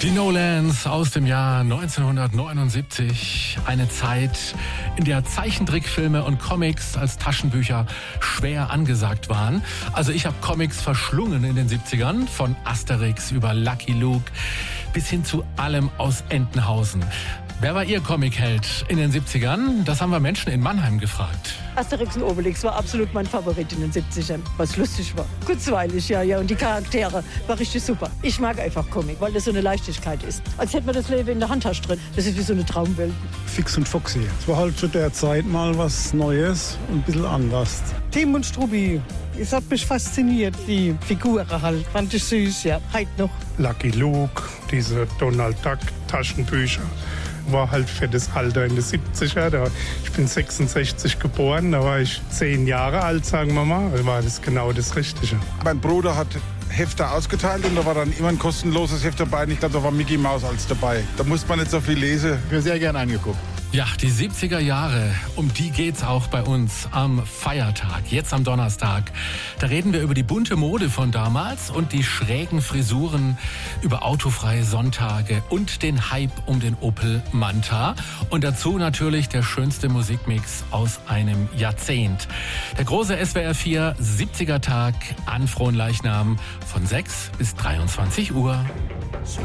Die Nolans aus dem Jahr 1979. Eine Zeit, in der Zeichentrickfilme und Comics als Taschenbücher schwer angesagt waren. Also ich habe Comics verschlungen in den 70ern, von Asterix über Lucky Luke bis hin zu allem aus Entenhausen. Wer war Ihr Comicheld in den 70ern? Das haben wir Menschen in Mannheim gefragt. Asterix und Obelix war absolut mein Favorit in den 70ern, was lustig war. Kurzweilig, ja, und die Charaktere war richtig super. Ich mag einfach Comic, weil das so eine Leichtigkeit ist. Als hätte man das Leben in der Handtasche drin. Das ist wie so eine Traumwelt. Fix und Foxy. Es war halt zu der Zeit mal was Neues und ein bisschen anders. Tim und Struppi. Es hat mich fasziniert, die Figuren halt. Fand ich süß, ja. Heute noch. Lucky Luke, diese Donald Duck Taschenbücher. War halt für das Alter in den 70er. Ich bin 66 geboren, da war ich 10 Jahre alt, sagen wir mal. Da war das genau das Richtige. Mein Bruder hat Hefte ausgeteilt und da war dann immer ein kostenloses Heft dabei. Und ich glaube, da war Mickey Mouse als dabei. Da musste man nicht so viel lesen. Ich habe sehr gerne angeguckt. Ja, die 70er Jahre, um die geht's auch bei uns am Feiertag, jetzt am Donnerstag. Da reden wir über die bunte Mode von damals und die schrägen Frisuren, über autofreie Sonntage und den Hype um den Opel Manta. Und dazu natürlich der schönste Musikmix aus einem Jahrzehnt. Der große SWR 4 70er Tag an Fronleichnam von 6 bis 23 Uhr.